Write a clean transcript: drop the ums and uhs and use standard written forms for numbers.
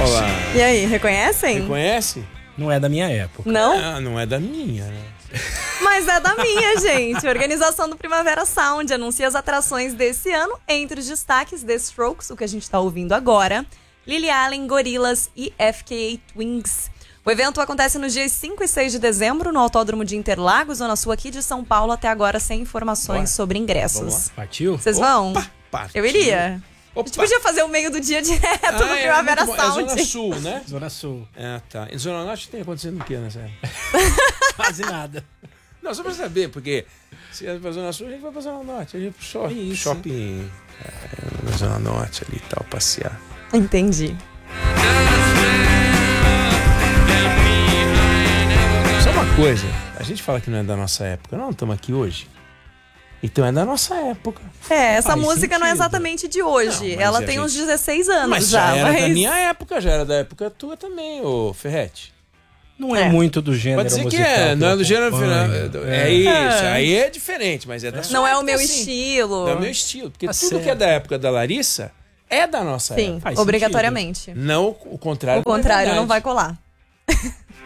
Paula? E aí, reconhecem? Reconhece? Não é da minha época. Não? Ah, não é da minha, né? Mas é da minha, gente. A organização do Primavera Sound anuncia as atrações desse ano. Entre os destaques, The Strokes, o que a gente tá ouvindo agora, Lily Allen, Gorillaz e FKA Twigs. O evento acontece nos dias 5 e 6 de dezembro, no Autódromo de Interlagos, zona sul aqui de São Paulo, até agora sem informações sobre ingressos. Partiu? Vocês vão? Partiu. Eu iria. A gente podia fazer o meio do dia direto no Primavera Sound. É Zona Sul, né? Zona Sul. Ah, tá. Em Zona Norte tem acontecendo o quê nessa época? Quase nada. Não, só pra saber, porque se é pra Zona Sul, a gente vai pra Zona Norte. A gente vai pro shopping na Zona Norte ali e tal, passear. Entendi. Só uma coisa, a gente fala que não é da nossa época, não estamos aqui hoje. Então é da nossa época. Essa Faz música não é sentido. exatamente de hoje. Não, Ela mas tem a uns gente- 16 anos Mas já. já era da minha época, já era da época tua também, ô Ferretti. Não é muito do gênero Pode dizer que musical é, não é do eu gênero final. acompanho. É isso, aí é diferente, mas é da sua Não é o época, meu sim. estilo. Não é o meu estilo, porque Tá tudo certo. que é da época da Larissa é da nossa Sim, época. Faz obrigatoriamente. Não o contrário. O contrário não é vai verdade. colar.